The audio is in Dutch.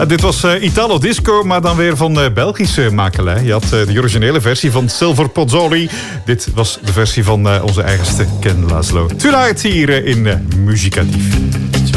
Dit was Italo Disco, maar dan weer van Belgische makelij. Je had de originele versie van Silver Pozzoli. Dit was de versie van onze eigenste Ken Laszlo. Tonight hier in Muzikatief.